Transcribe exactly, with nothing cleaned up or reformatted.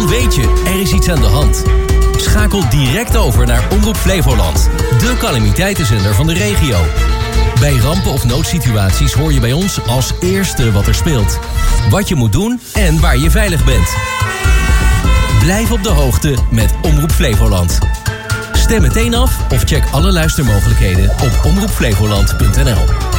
Dan weet je, er is iets aan de hand. Schakel direct over naar Omroep Flevoland. De calamiteitenzender van de regio. Bij rampen of noodsituaties hoor je bij ons als eerste wat er speelt. Wat je moet doen en waar je veilig bent. Blijf op de hoogte met Omroep Flevoland. Stem meteen af of check alle luistermogelijkheden op omroep flevoland punt n l.